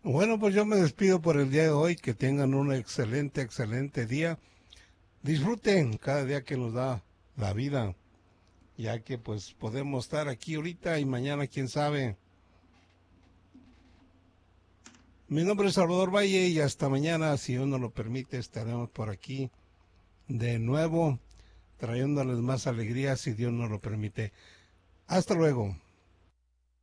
Bueno, pues yo me despido por el día de hoy. Que tengan un excelente, excelente día. Disfruten cada día que nos da la vida, ya que pues podemos estar aquí ahorita y mañana quién sabe. Mi nombre es Salvador Valle y hasta mañana, si Dios nos lo permite, estaremos por aquí de nuevo, trayéndoles más alegría si Dios nos lo permite. Hasta luego.